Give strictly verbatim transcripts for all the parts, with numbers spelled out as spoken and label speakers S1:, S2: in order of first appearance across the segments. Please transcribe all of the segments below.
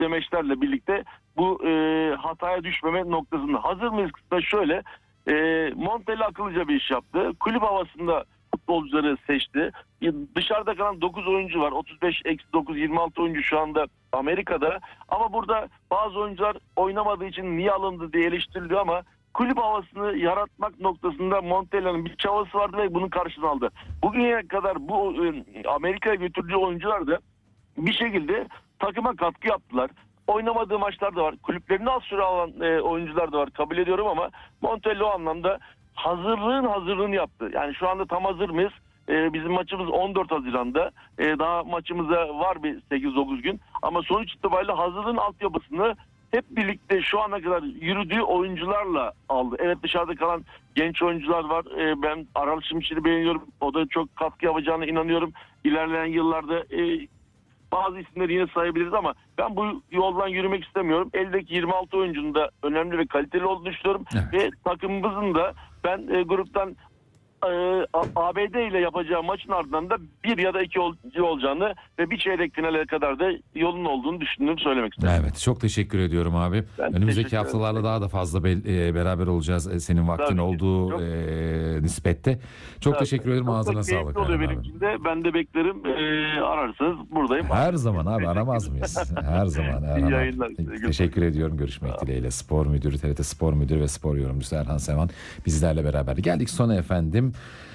S1: demeçlerle birlikte bu e, hataya düşmeme noktasında. Hazır mıyız kısa şöyle. E, Montella akıllıca bir iş yaptı. Kulüp havasında futbolcuları seçti. Dışarıda kalan dokuz oyuncu var. otuz beş eksi dokuz yirmi altı oyuncu şu anda Amerika'da. Ama burada bazı oyuncular oynamadığı için niye alındı diye eleştiriliyor ama kulüp havasını yaratmak noktasında Montella'nın bir çabası vardı ve bunun karşılığını aldı. Bugüne kadar bu Amerika'ya götürdüğü oyuncular da bir şekilde takıma katkı yaptılar. Oynamadığı maçlar da var. Kulüplerine az süre alan e, oyuncular da var. Kabul ediyorum ama Montella o anlamda hazırlığın hazırlığını yaptı. Yani şu anda tam hazır mıyız? E, bizim maçımız on dört Haziran'da. E, daha maçımıza var bir sekiz dokuz gün. Ama sonuç itibariyle hazırlığın altyapısını hep birlikte şu ana kadar yürüdüğü oyuncularla aldı. Evet, dışarıda kalan genç oyuncular var. E, ben Aral Şimşir'i beğeniyorum. O da çok katkı yapacağına inanıyorum. İlerleyen yıllarda e, bazı isimleri yine sayabiliriz ama ben bu yoldan yürümek istemiyorum. Eldeki yirmi altı oyuncunun da önemli ve kaliteli olduğunu düşünüyorum. Evet. Ve takımımızın da ben e, gruptan e, A B D ile yapacağı maçın ardından da bir ya da iki oyuncu olacağını ve bir çeyrek finale kadar da yolun olduğunu düşündüğümü söylemek istedim.
S2: Evet, çok teşekkür ediyorum abi. Ben Önümüzdeki haftalarla ederim. Daha da fazla be, e, beraber olacağız. Senin vaktin Tabii olduğu çok, e, nispette. Çok Tabii. teşekkür ederim. Çok Ağzına sağlık.
S1: Oluyor benim için de. Ben de beklerim. E, ararsanız buradayım.
S2: Her zaman abi, aramaz mıyız? Her zaman. Erhan
S1: Yayınlar.
S2: Teşekkür ediyorum. Görüşmek tamam. dileğiyle. Spor Müdürü, T R T Spor Müdürü ve Spor Yorumcusu Erhan Sevan bizlerle beraber. Geldik sona efendim.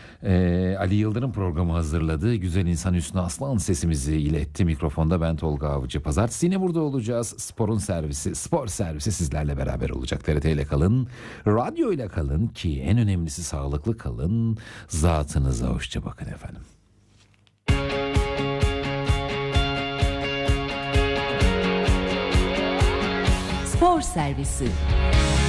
S2: Ee, Ali Yıldırım programı hazırladı. Güzel insan Hüsnü Aslan sesimizi iletti. Mikrofonda ben Tolga Avcı. Pazartesi yine burada olacağız. Sporun servisi, spor servisi sizlerle beraber olacak. T R T ile kalın, radyo ile kalın ki en önemlisi sağlıklı kalın. Zatınıza hoşça bakın efendim.
S3: Spor servisi.